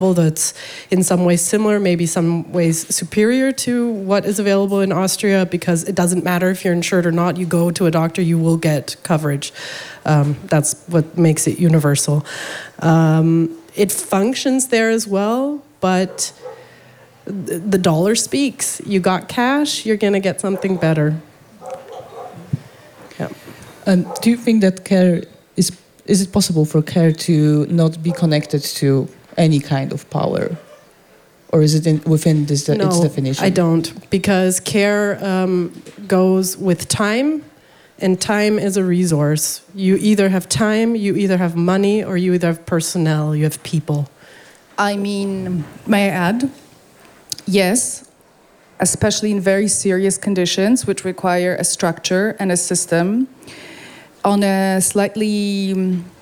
that's in some ways similar, maybe some ways superior to what is available in Austria, because it doesn't matter if you're insured or not. You go to a doctor, you will get coverage. That's what makes it universal. It functions there as well, but the dollar speaks. You got cash, you're going to get something better. Yeah. Do you think that care is it possible for care to not be connected to any kind of power, or is it within this its definition? I don't, because care goes with time, and time is a resource. You either have time, you either have money, or you either have personnel, you have people. I mean, may I add? Yes, especially in very serious conditions which require a structure and a system. On a slightly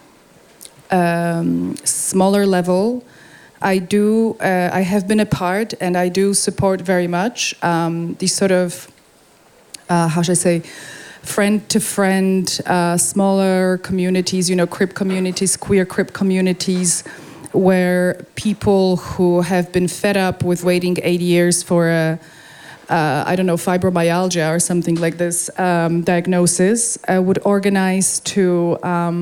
smaller level, I have been a part, and I do support very much these sort of, how should I say, friend-to-friend, smaller communities, crip communities, queer crip communities, where people who have been fed up with waiting 8 years for a fibromyalgia or something like this diagnosis would organize to,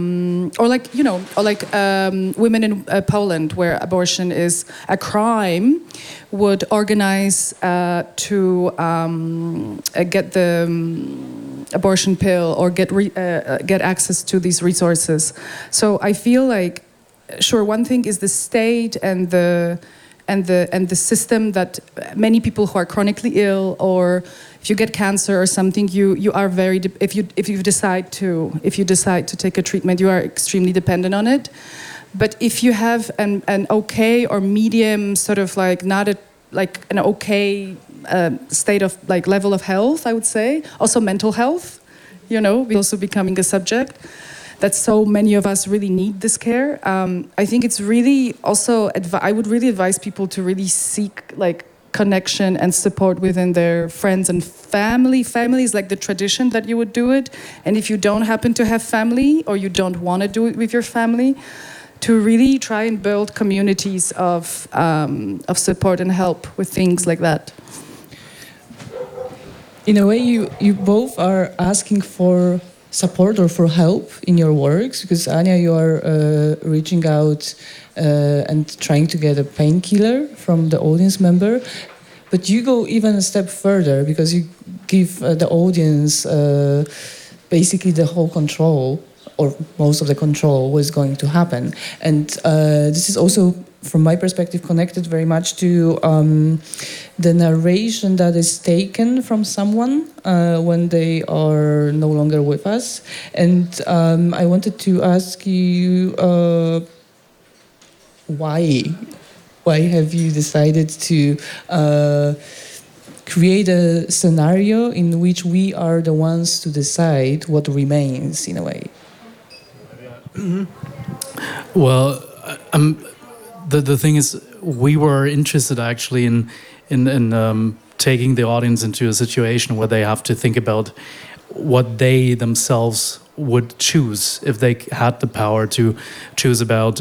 women in Poland where abortion is a crime, would organize to get the abortion pill or get access to these resources. So I feel like, sure, one thing is the state and the system that many people who are chronically ill, or if you get cancer or something, you are very if you decide to take a treatment, you are extremely dependent on it. But if you have an okay or medium sort of like not an okay state of like level of health, I would say, also mental health, also becoming a subject, that so many of us really need this care. I think it's really also, I would really advise people to really seek like connection and support within their friends and family. Family is like the tradition that you would do it. And if you don't happen to have family, or you don't want to do it with your family, to really try and build communities of support and help with things like that. In a way, you both are asking for support or for help in your works, because Anya, you are reaching out and trying to get a painkiller from the audience member, but you go even a step further, because you give the audience basically the whole control, or most of the control, what's going to happen. And this is also, from my perspective, connected very much to the narration that is taken from someone when they are no longer with us. And I wanted to ask you, why have you decided to create a scenario in which we are the ones to decide what remains, in a way? Well, the thing is, we were interested actually in taking the audience into a situation where they have to think about what they themselves would choose if they had the power to choose about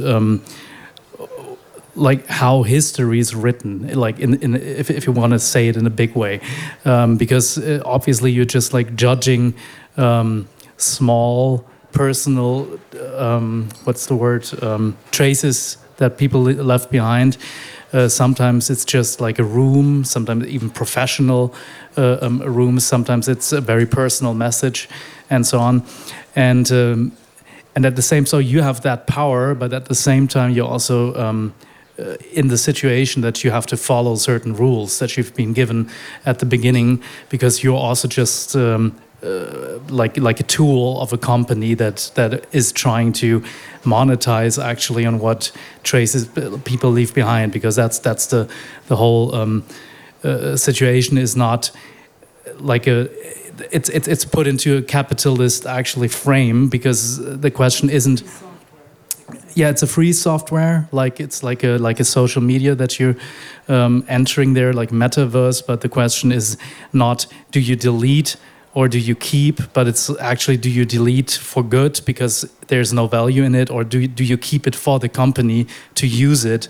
like how history is written, like if you want to say it in a big way, because obviously you're just like judging small personal traces that people left behind. Sometimes it's just like a room, sometimes even professional rooms, sometimes it's a very personal message, and so on. And at the same, so you have that power, but at the same time you're also in the situation that you have to follow certain rules that you've been given at the beginning, because you're also just like a tool of a company that is trying to monetize actually on what traces people leave behind, because that's the whole situation is not like it's put into a capitalist actually frame, because the question isn't. Yeah, it's a free software, like it's like a social media that you're entering there, like metaverse. But the question is not, do you delete or do you keep, but it's actually, do you delete for good because there's no value in it, or do you keep it for the company to use it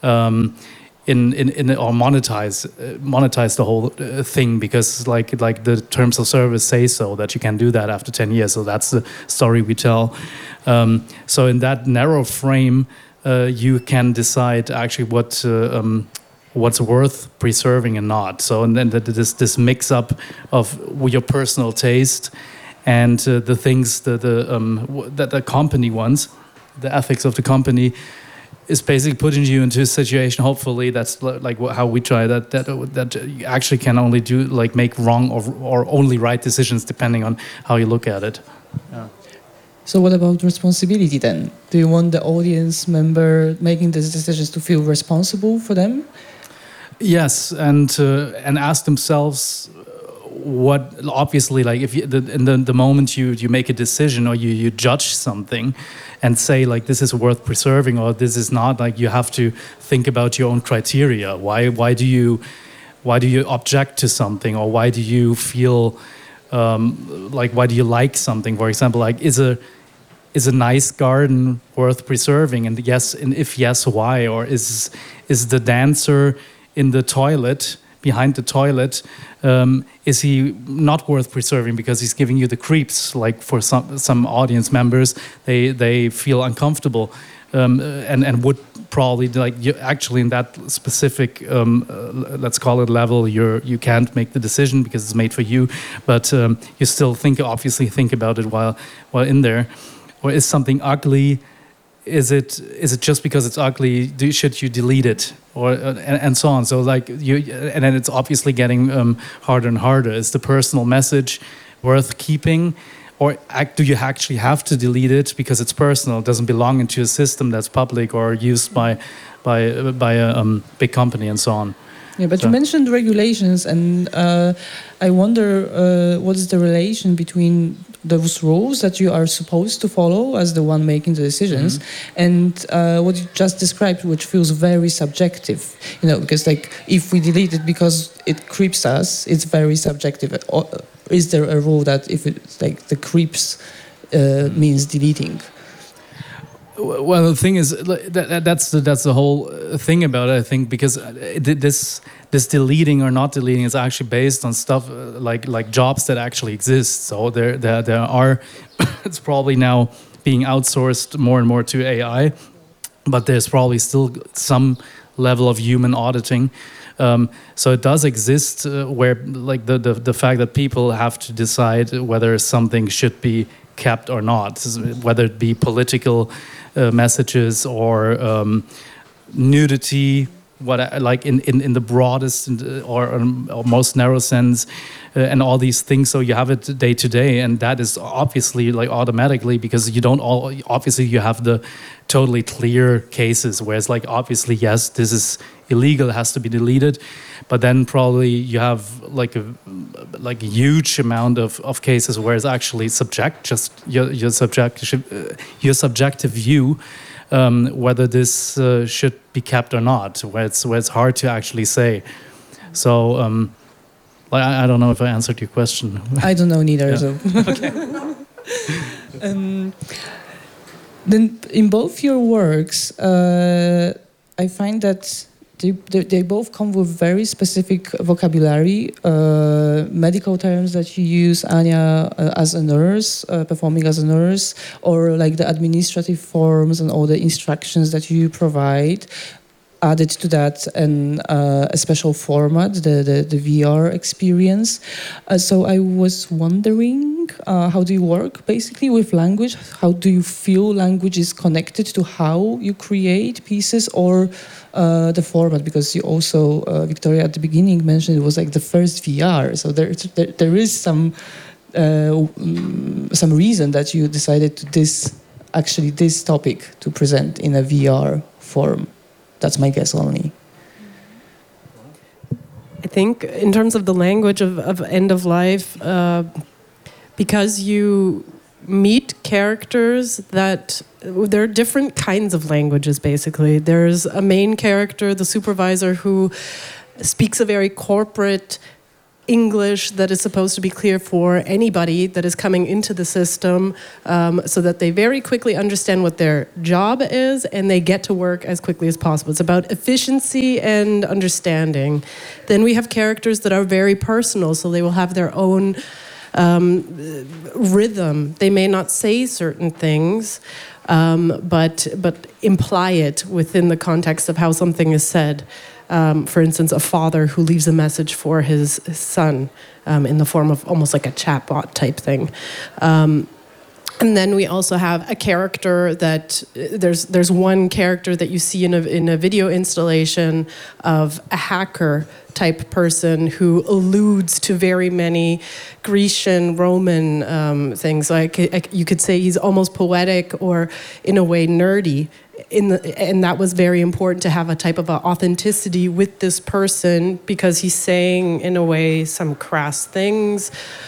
in or monetize the whole thing, because like the terms of service say so, that you can do that after 10 years. So that's the story we tell. So in that narrow frame, you can decide actually what's worth preserving and not. So, and then this mix up of your personal taste and the things that the company wants, the ethics of the company, is basically putting you into a situation. Hopefully, that's like how we try that you actually can only do like make wrong or only right decisions depending on how you look at it. Yeah. So what about responsibility then? Do you want the audience member making these decisions to feel responsible for them? Yes, and ask themselves what, obviously, like if you, in the moment you make a decision or you judge something and say like this is worth preserving or this is not, like you have to think about your own criteria. Why do you object to something, or why do you feel why do you like something? For example, like is a nice garden worth preserving? And yes, and if yes, why? Or is the dancer in the toilet, behind the toilet, is he not worth preserving because he's giving you the creeps? Like for some audience members, they feel uncomfortable and would probably, like, you actually in that specific let's call it level, you can't make the decision because it's made for you, but you still obviously think about it while in there. Or is something ugly? Is it just because it's ugly? Should you delete it, or and so on? So like and then it's obviously getting harder and harder. Is the personal message worth keeping, or do you actually have to delete it because it's personal? It doesn't belong into a system that's public or used by a big company and so on. Yeah, but you mentioned regulations, and I wonder what is the relation between those rules that you are supposed to follow as the one making the decisions, and what you just described, which feels very subjective. You know, because like if we delete it because it creeps us, it's very subjective. Or is there a rule that if it's like the creeps means deleting? Well, the thing is, that's the whole thing about it, I think, because this deleting or not deleting is actually based on stuff like jobs that actually exist. So there are, it's probably now being outsourced more and more to AI, but there's probably still some level of human auditing. So it does exist where like the fact that people have to decide whether something should be kept or not, whether it be political messages or nudity, like in the broadest or most narrow sense, and all these things. So you have it day to day, and that is obviously like automatically, because you don't obviously you have the totally clear cases where it's like obviously yes, this is illegal, it has to be deleted, but then probably you have like a huge amount of cases where it's actually your subjective view, whether this should be kept or not, where it's hard to actually say. So I don't know if I answered your question. I don't know neither. Yeah. So. Okay. Then in both your works, I find that they both come with very specific vocabulary, medical terms that you use, Anya, as a nurse, performing as a nurse, or like the administrative forms and all the instructions that you provide. Added to that and a special format, the VR experience. So I was wondering, how do you work basically with language? How do you feel language is connected to how you create pieces, or the format? Because you also, Victoria, at the beginning mentioned it was like the first VR. So there is some reason that you decided to this topic to present in a VR form. That's my guess only. I think in terms of the language of end of life, because you meet characters that there are different kinds of languages, basically. There's a main character, the supervisor, who speaks a very corporate English that is supposed to be clear for anybody that is coming into the system, so that they very quickly understand what their job is and they get to work as quickly as possible. It's about efficiency and understanding. Then we have characters that are very personal, so they will have their own rhythm. They may not say certain things, but imply it within the context of how something is said. For instance, a father who leaves a message for his son in the form of almost like a chatbot type thing. And then we also have a character that there's one character that you see in a video installation of a hacker type person who alludes to very many Grecian, Roman things. Like you could say he's almost poetic or in a way nerdy. And that was very important to have a type of authenticity with this person, because he's saying in a way some crass things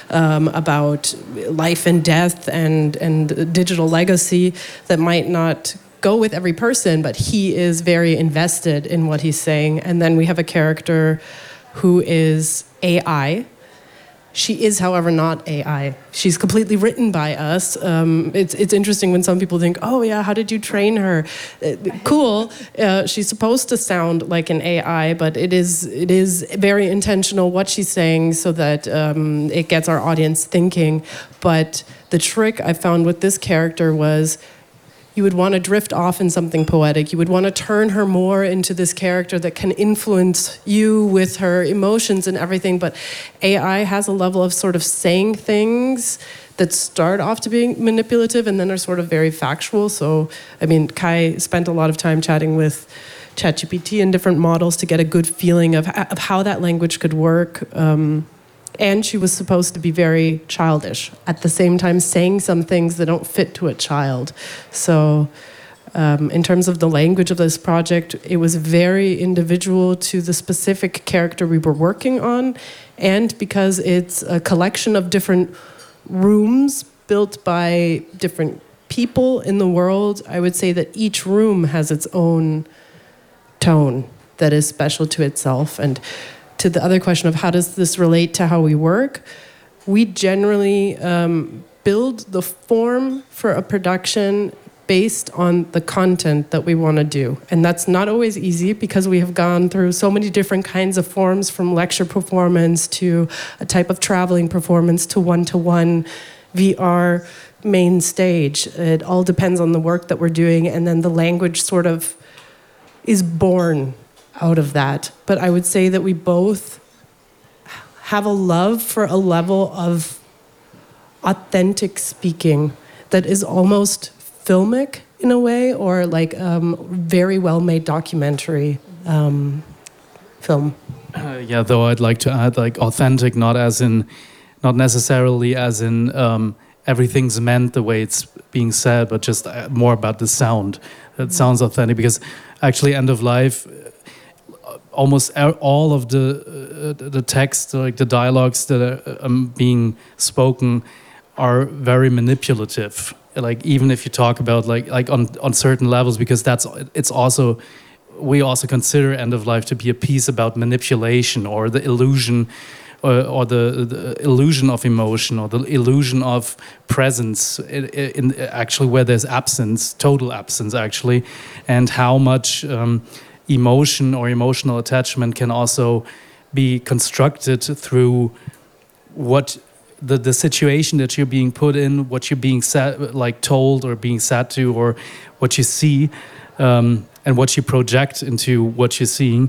about life and death and digital legacy that might not go with every person, but he is very invested in what he's saying. And then we have a character who is AI. She is, however, not AI. She's completely written by us. It's interesting when some people think, oh yeah, how did you train her? Cool. She's supposed to sound like an AI, but it is very intentional what she's saying so that it gets our audience thinking. But the trick I found with this character was you would want to drift off in something poetic. You would want to turn her more into this character that can influence you with her emotions and everything. But AI has a level of sort of saying things that start off to being manipulative and then are sort of very factual. So, I mean, Kai spent a lot of time chatting with ChatGPT and different models to get a good feeling of how that language could work. And she was supposed to be very childish, at the same time saying some things that don't fit to a child. So in terms of the language of this project, it was very individual to the specific character we were working on. And because it's a collection of different rooms built by different people in the world, I would say that each room has its own tone that is special to itself. And to the other question of how does this relate to how we work, we generally build the form for a production based on the content that we want to do. And that's not always easy because we have gone through so many different kinds of forms, from lecture performance to a type of traveling performance to one-to-one VR main stage. It all depends on the work that we're doing, and then the language sort of is born out of that. But I would say that we both have a love for a level of authentic speaking that is almost filmic in a way, or like very well-made documentary film. Yeah, though I'd like to add, like, authentic, not necessarily as in everything's meant the way it's being said, but just more about the sound. It sounds authentic, because actually End of Life, almost all of the text, like the dialogues that are being spoken, are very manipulative. Like, even if you talk about like on certain levels, because we also consider End of Life to be a piece about manipulation, or the illusion, or the illusion of emotion, or the illusion of presence in actually where there's absence, total absence actually, and how much emotion or emotional attachment can also be constructed through what the situation that you're being put in, what you're being said, like told or being said to, or what you see, and what you project into what you're seeing.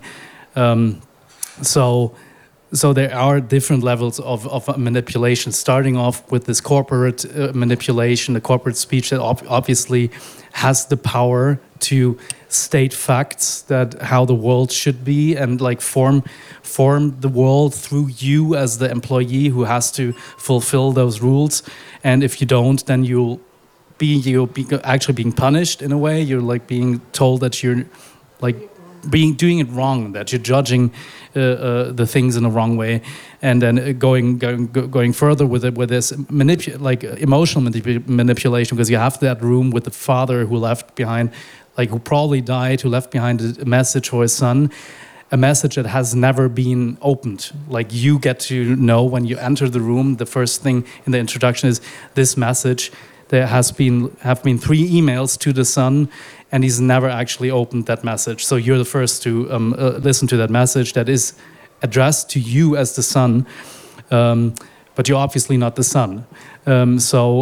So there are different levels of manipulation, starting off with this corporate manipulation, the corporate speech that obviously has the power to state facts that how the world should be, and like form the world through you as the employee who has to fulfill those rules. And if you don't, then you'll be actually being punished in a way. You're like being told that you're like doing it wrong, that you're judging the things in the wrong way, and then going further with it, with this emotional manipulation, because you have that room with the father who left behind, like who probably died, who left behind a message for his son, a message that has never been opened. Like you get to know when you enter the room, the first thing in the introduction is this message. There have been 3 emails to the son, and he's never actually opened that message. So you're the first to listen to that message that is addressed to you as the son, but you're obviously not the son. And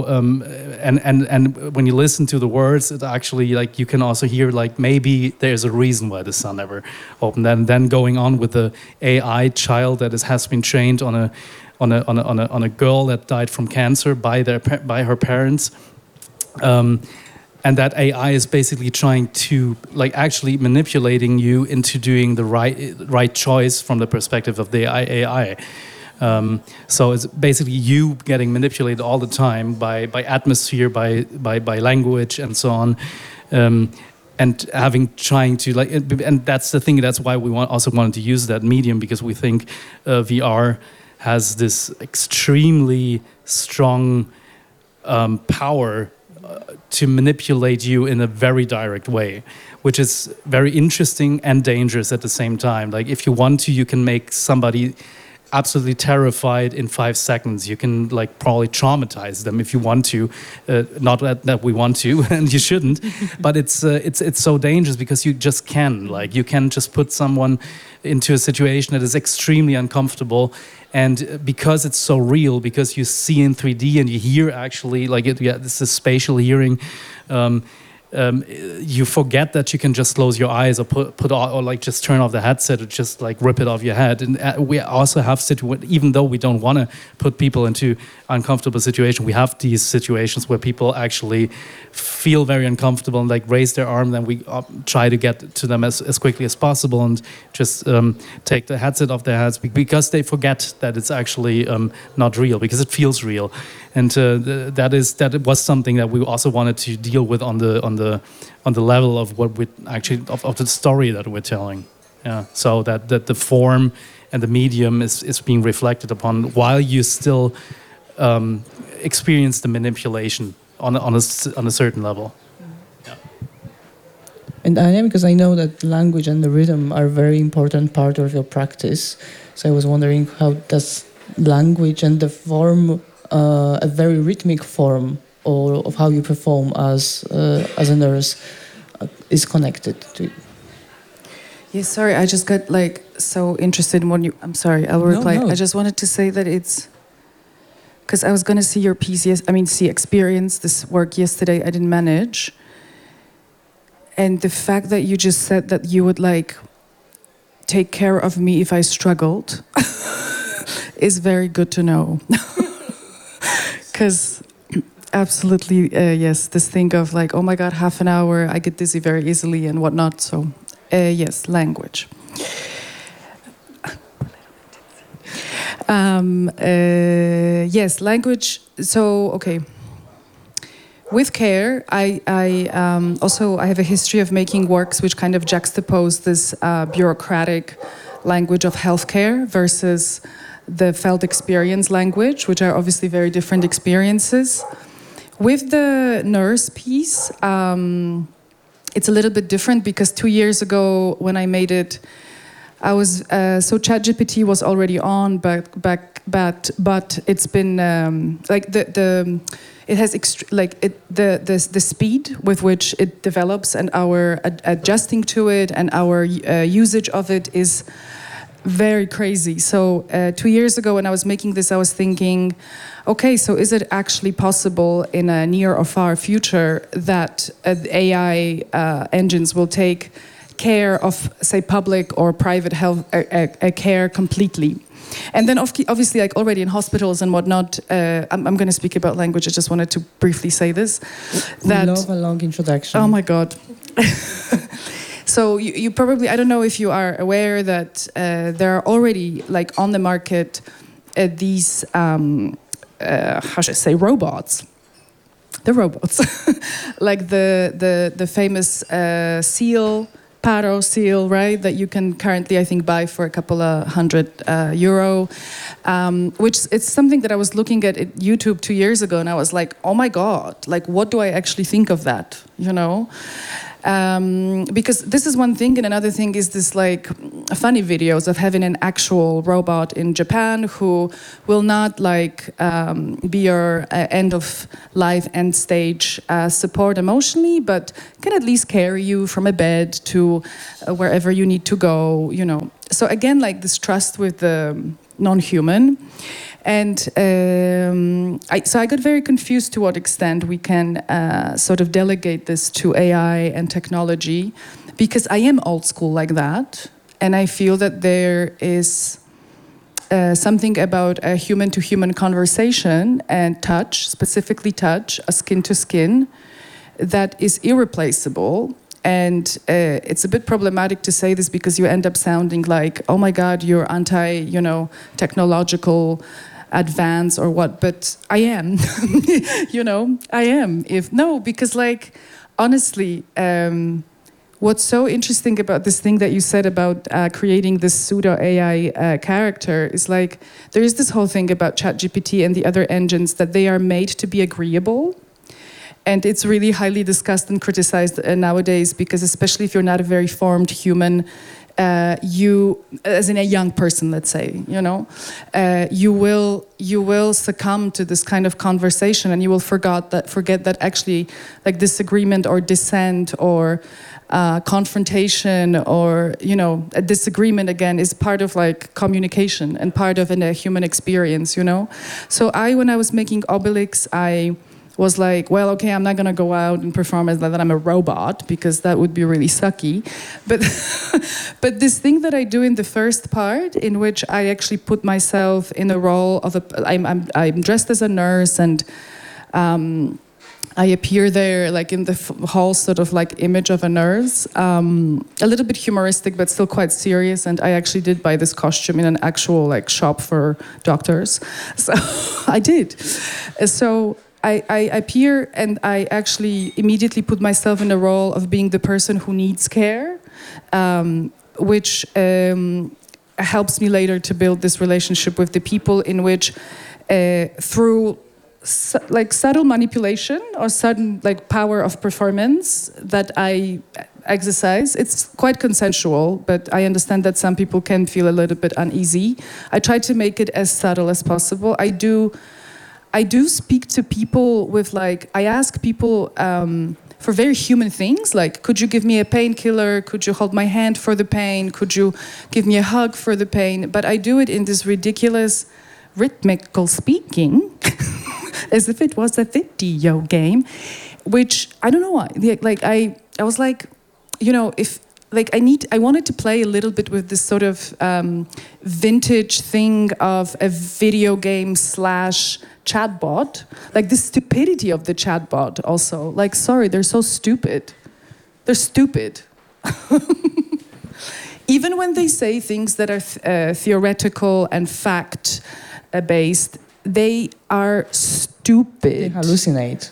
when you listen to the words, it actually, like, you can also hear, like, maybe there's a reason why the son never opened. And then going on with the AI child that has been trained on a girl that died from cancer by her parents. And that AI is basically trying to, like, actually manipulating you into doing the right choice from the perspective of the AI. So it's basically you getting manipulated all the time by atmosphere, by language, and so on, and trying to, like, and that's the thing. That's why we also wanted to use that medium, because we think VR has this extremely strong power to manipulate you in a very direct way, which is very interesting and dangerous at the same time. Like, if you want to, you can make somebody absolutely terrified in 5 seconds. You can, like, probably traumatize them if you want to. Not that we want to, and you shouldn't. But it's so dangerous because you just can. Like, you can just put someone into a situation that is extremely uncomfortable, and because it's so real, because you see in 3D and you hear actually, like, this is spatial hearing. You forget that you can just close your eyes or or like just turn off the headset or just, like, rip it off your head. And we also have even though we don't want to put people into uncomfortable situations, we have these situations where people actually feel very uncomfortable and, like, raise their arm. Then we try to get to them as quickly as possible and just take the headset off their heads, because they forget that it's actually not real, because it feels real. And that was something that we also wanted to deal with on the level of what we actually of the story that we're telling. Yeah. So that the form and the medium is being reflected upon while you still experience the manipulation on a certain level. Yeah. And Anya, because I know that language and the rhythm are a very important part of your practice, so I was wondering, how does language and the form, a very rhythmic form, or of how you perform as a nurse, is connected to? Yes, sorry, I just got, like, so interested in what you. I'm sorry, I will reply. No. I just wanted to say that it's because I was going to see your piece. Experience this work yesterday. I didn't manage, and the fact that you just said that you would, like, take care of me if I struggled is very good to know. Because absolutely, yes, this thing of, like, oh my God, half an hour, I get dizzy very easily and whatnot. So, yes, language. Yes, language. So, okay. With care, I have a history of making works which kind of juxtapose this bureaucratic language of healthcare versus the felt experience language, which are obviously very different experiences. With the nurse piece, it's a little bit different, because 2 years ago when I made it, I was so ChatGPT was already on, but it's been like it has the speed with which it develops and our adjusting to it and our usage of it is very crazy. So 2 years ago when I was making this, I was thinking, okay, so is it actually possible in a near or far future that AI engines will take care of, say, public or private health care completely? And then obviously, like, already in hospitals and whatnot, I'm going to speak about language. I just wanted to briefly say this. We love a long introduction. Oh my God. So you probably, I don't know if you are aware that there are already, like, on the market these, how should I say, robots. The robots. Like the famous seal, Paro seal, right? That you can currently, I think, buy for a couple of €100, which it's something that I was looking at YouTube 2 years ago, and I was like, oh my God, like, what do I actually think of that, you know? Because this is one thing, and another thing is this like funny videos of having an actual robot in Japan who will not like be your end of life end stage support emotionally, but can at least carry you from a bed to wherever you need to go, you know. So again, like this trust with the non-human. And so I got very confused to what extent we can sort of delegate this to AI and technology, because I am old school like that. And I feel that there is something about a human-to-human conversation and touch, specifically touch, a skin-to-skin, that is irreplaceable. And it's a bit problematic to say this because you end up sounding like, oh my God, you're anti, technological advance or what, but I am, I am. Because like, honestly, what's so interesting about this thing that you said about creating this pseudo AI character is like, there is this whole thing about ChatGPT and the other engines that they are made to be agreeable. And it's really highly discussed and criticized nowadays because especially if you're not a very formed human, you, as in a young person, let's say, you will succumb to this kind of conversation, and you will forget that actually, like disagreement or dissent or confrontation or a disagreement again is part of like communication and part of a human experience. So when I was making Obelix, I was like, well, okay, I'm not gonna go out and perform as that I'm a robot because that would be really sucky. But but this thing that I do in the first part, in which I actually put myself in the role of I'm dressed as a nurse, and I appear there like in the whole sort of like image of a nurse, a little bit humoristic but still quite serious. And I actually did buy this costume in an actual like shop for doctors. So I did. So I appear and I actually immediately put myself in the role of being the person who needs care, which helps me later to build this relationship with the people in which through like subtle manipulation or sudden like power of performance that I exercise. It's quite consensual, but I understand that some people can feel a little bit uneasy. I try to make it as subtle as possible. I do speak to people with like, I ask people for very human things, like, could you give me a painkiller? Could you hold my hand for the pain? Could you give me a hug for the pain? But I do it in this ridiculous rhythmical speaking, as if it was a video game, which I don't know why. Like I was like, if like I wanted to play a little bit with this sort of vintage thing of a video game / chatbot, like the stupidity of the chatbot also. Like, sorry, they're so stupid. They're stupid. Even when they say things that are theoretical and fact-based, they are stupid. They hallucinate.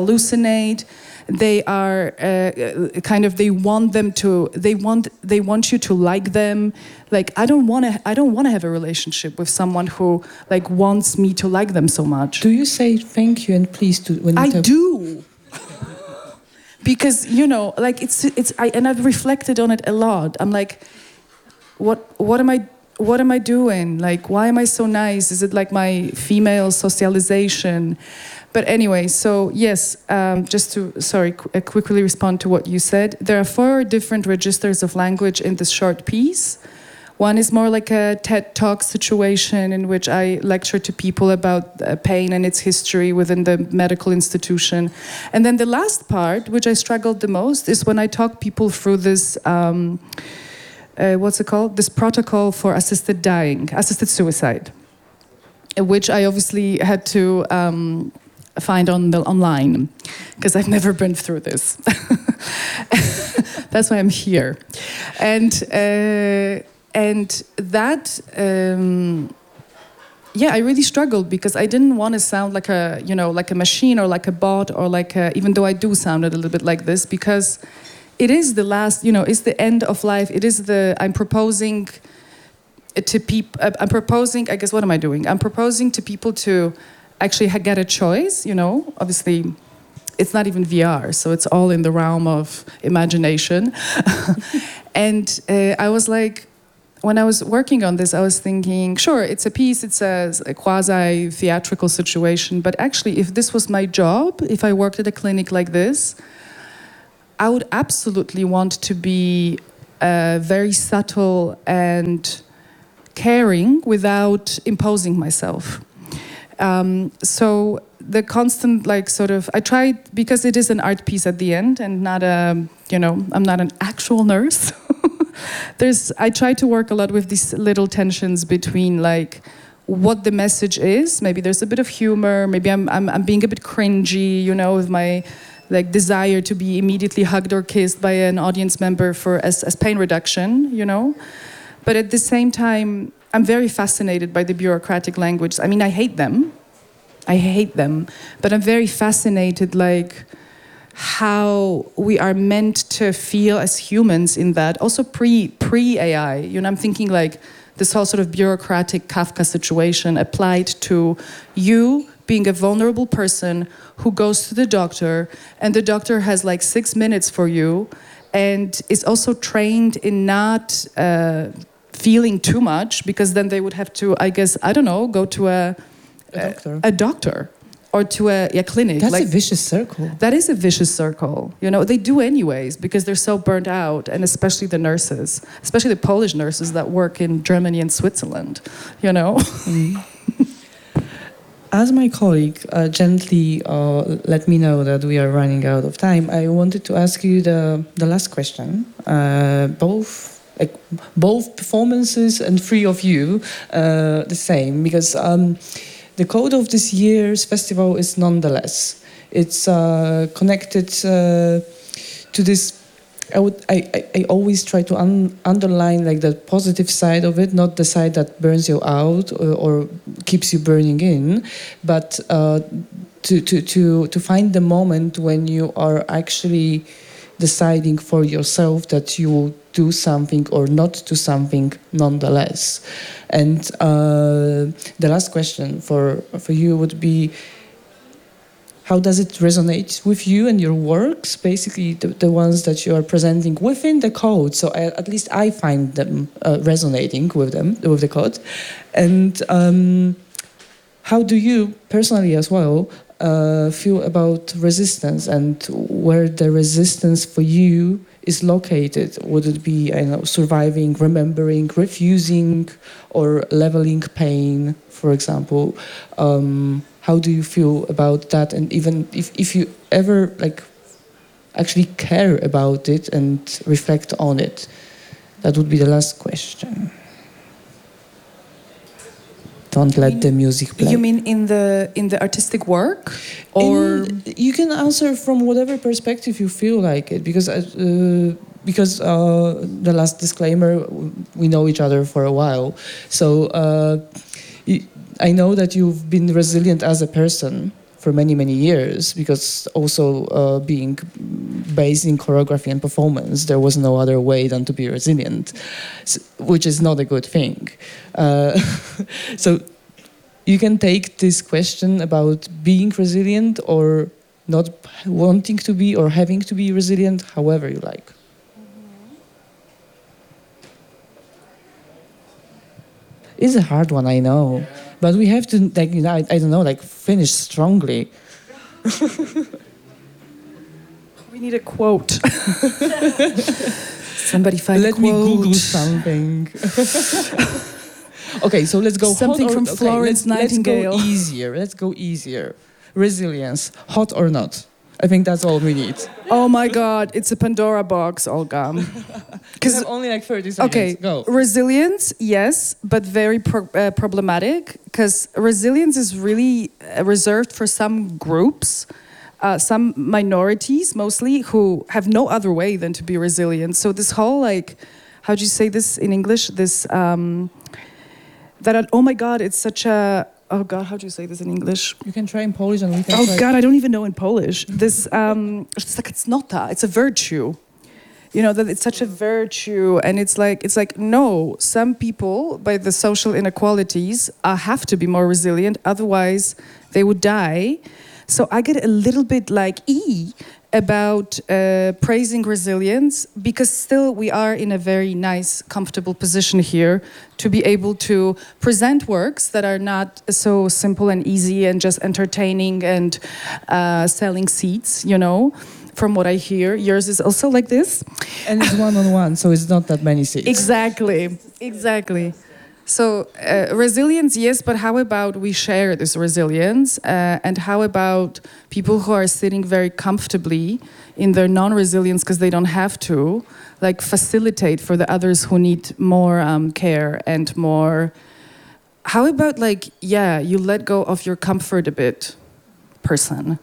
They are they want you to like them. Like, I don't want to have a relationship with someone who like wants me to like them so much. Do you say thank you and please do when you I talk? do. Because like and I've reflected on it a lot. I'm like, what am I doing? Like, why am I so nice? Is it like my female socialization? But anyway, so yes, just to, quickly respond to what you said. There are 4 different registers of language in this short piece. One is more like a TED Talk situation in which I lecture to people about pain and its history within the medical institution. And then the last part, which I struggled the most, is when I talk people through this, what's it called? This protocol for assisted suicide, which I obviously had to find online because I've never been through this. That's why I'm here, and that I really struggled because I didn't want to sound like a machine or like a bot or like even though I do sound a little bit like this, because it is the last, it's the end of life. It is I'm proposing to people. I'm proposing. I guess what am I doing? I'm proposing to people to actually get a choice. Obviously, it's not even VR, so it's all in the realm of imagination. And I was like, when I was working on this, I was thinking, sure, it's a piece, it's a quasi-theatrical situation, but actually, if this was my job, if I worked at a clinic like this, I would absolutely want to be very subtle and caring without imposing myself. So the constant, like, sort of, I tried, because it is an art piece at the end and not a, I'm not an actual nurse. I try to work a lot with these little tensions between, like, what the message is. Maybe there's a bit of humor. Maybe I'm being a bit cringy, with my, like, desire to be immediately hugged or kissed by an audience member as pain reduction, But at the same time, I'm very fascinated by the bureaucratic language. I mean, I hate them, but I'm very fascinated, like, how we are meant to feel as humans in that. Also pre-AI, I'm thinking, like, this whole sort of bureaucratic Kafka situation applied to you being a vulnerable person who goes to the doctor, and the doctor has like 6 minutes for you, and is also trained in not feeling too much, because then they would have to, I guess, I don't know, go to a doctor or to a clinic. That's like, a vicious circle. That is a vicious circle. They do anyways, because they're so burnt out, and especially the nurses, especially the Polish nurses that work in Germany and Switzerland, Mm. As my colleague gently let me know that we are running out of time, I wanted to ask you the last question. Both performances and three of you the same, because the code of this year's festival is nonetheless. It's connected to this. I always try to underline, like, the positive side of it, not the side that burns you out or keeps you burning in, but to find the moment when you are actually deciding for yourself that you will do something or not do something nonetheless. And the last question for you would be, how does it resonate with you and your works, basically the ones that you are presenting within the code? So at least I find them resonating with the code. And how do you personally as well feel about resistance, and where the resistance for you is located? Would it be, surviving, remembering, refusing, or leveling pain, for example? How do you feel about that? And even if you ever, like, actually care about it and reflect on it, that would be the last question. Don't let the music play. You mean in the artistic work, or you can answer from whatever perspective you feel like it, because the last disclaimer, we know each other for a while, so I know that you've been resilient as a person for many, many years, because also being based in choreography and performance, there was no other way than to be resilient, which is not a good thing. So you can take this question about being resilient or not wanting to be or having to be resilient however you like. It's a hard one, I know. But we have to, like, I don't know, like, finish strongly. we need a quote? Somebody find a quote. Let me Google something. Okay, so let's go. Something from Florence Nightingale. Let's go easier. Resilience, hot or not? I think that's all we need. Oh my God, it's a Pandora box, Olga. Because only like 30 seconds. Okay, go. Resilience, yes, but very problematic, because resilience is really reserved for some groups, some minorities mostly, who have no other way than to be resilient. So this whole, like, how do you say this in English? This, oh my God, it's such a, oh God, how do you say this in English? You can try in Polish and we can Oh try. God, I don't even know in Polish. This, it's like, it's cnota, it's a virtue. That it's such a virtue, and it's like no, some people, by the social inequalities, have to be more resilient, otherwise they would die. So I get a little bit like about praising resilience, because still we are in a very nice, comfortable position here to be able to present works that are not so simple and easy and just entertaining and selling seats, you know. From what I hear, yours is also like this. And it's one-on-one, so it's not that many seats. Exactly. So resilience, yes, but how about we share this resilience? And how about people who are sitting very comfortably in their non-resilience because they don't have to, like facilitate for the others who need more care and more. How about you let go of your comfort a bit, person?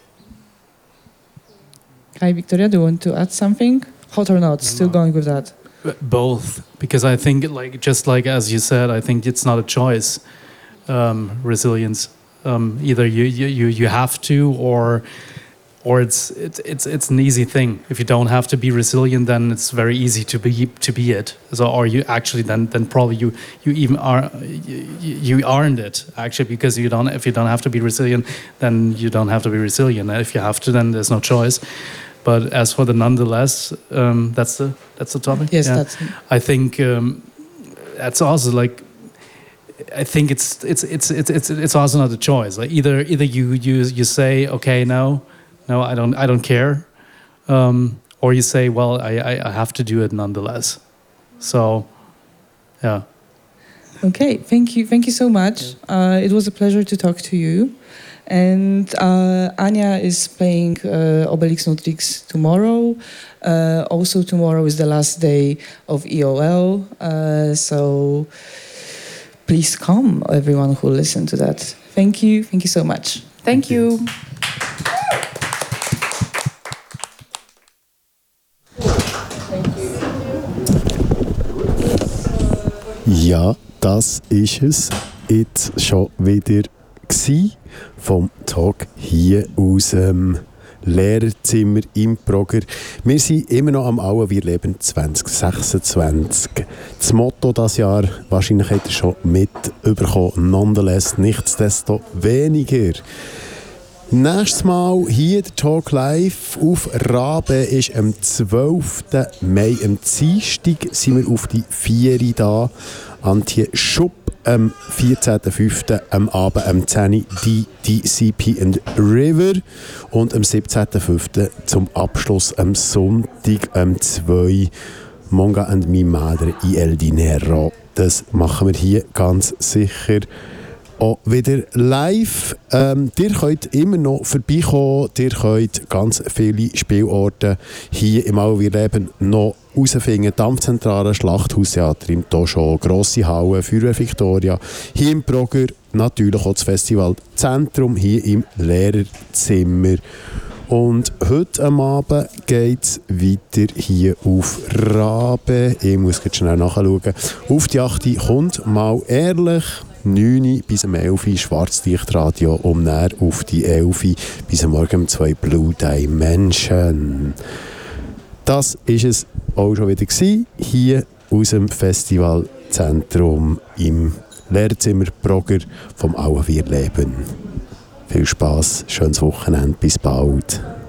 Hi, Victoria, do you want to add something? Hot or not? Still going with that? Both, because I think, just like as you said, I think it's not a choice. Resilience, either you have to, or it's an easy thing. If you don't have to be resilient, then it's very easy to be it. So, or you actually then probably you even are you aren't it actually, because if you don't have to be resilient, then you don't have to be resilient. And if you have to, then there's no choice. But as for the nonetheless, that's the topic. Yes, yeah. that's. I think that's also I think it's also not a choice. Like either you say, okay, no, I don't care, or you say, well, I have to do it nonetheless. So, yeah. Okay, thank you so much. It was a pleasure to talk to you. And Ania is playing Obelix Nutrix tomorrow. Also tomorrow is the last day of EOL. So please come, everyone who listened to that. Thank you so much. Thank you. Ja, das ist es jetzt schon wieder vom Talk hier aus dem Lehrerzimmer im Progr. Wir sind immer noch am Auen, wir leben 2026. Das Motto dieses Jahr, wahrscheinlich habt ihr schon mitbekommen, nonetheless, nichtsdestoweniger. Nächstes Mal hier der Talk live auf Rabe ist am 12. Mai, am Dienstag, sind wir auf die 4 da. Antje Schupp am 14.05. am Abend am 10. die DCP and River und am 17.05. zum Abschluss am Sonntag am 2 Monga and Mi Madre y El Dinero. Das machen wir hier ganz sicher auch wieder live. Ihr könnt immer noch vorbeikommen, ihr könnt ganz viele Spielorte hier im Au Wir Leben noch herausfinden. Dampfzentrale, Schlachthaustheater im Toscho, grosse Halle, Feuerwehr Victoria, hier im Progr, natürlich auch das Festivalzentrum hier im Lehrerzimmer. Und heute am Abend geht es weiter hier auf Rabe. Ich muss jetzt schnell nachschauen. Auf die 8 kommt mal ehrlich. 9 bis 11 Schwarzlichtradio, um näher auf die 11 bis morgen um 2 Blue Dimension. Das war es auch schon wieder gewesen, hier aus dem Festivalzentrum im Lehrerzimmer Progr vom Auen Wir Leben. Viel Spass, schönes Wochenende, bis bald.